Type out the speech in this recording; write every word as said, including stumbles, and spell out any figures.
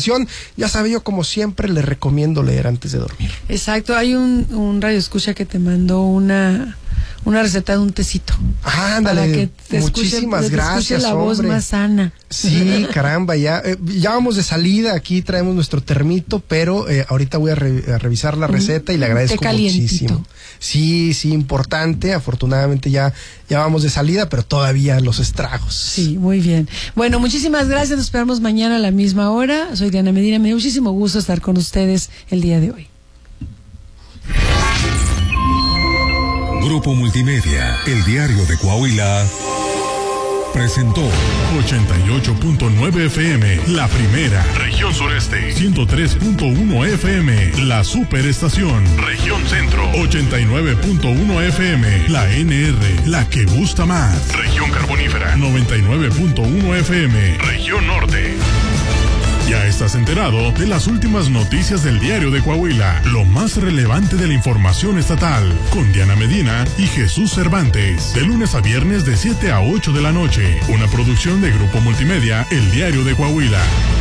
atención. Ya sabe, yo como siempre le recomiendo leer antes de dormir. Exacto, hay un, un radioescucha que te mandó una... una receta de un tecito. Ándale, para que te muchísimas escuche, gracias, te escuche la hombre. voz más sana. Sí, caramba, ya, eh, ya vamos de salida, aquí traemos nuestro termito, pero eh, ahorita voy a, re, a revisar la receta y le agradezco muchísimo. Sí, sí, importante, afortunadamente ya, ya vamos de salida, pero todavía los estragos. Sí, muy bien. Bueno, muchísimas gracias, nos esperamos mañana a la misma hora. Soy Diana Medina, me dio muchísimo gusto estar con ustedes el día de hoy. Grupo Multimedia, el diario de Coahuila, presentó ochenta y ocho punto nueve F M, la primera. Región Sureste, ciento tres punto uno F M, la superestación. Región Centro, ochenta y nueve punto uno F M, la N R, la que gusta más. Región Carbonífera, noventa y nueve punto uno F M, Región Norte. Ya estás enterado de las últimas noticias del diario de Coahuila, lo más relevante de la información estatal, con Diana Medina y Jesús Cervantes, de lunes a viernes de siete a ocho de la noche, una producción de Grupo Multimedia, el diario de Coahuila.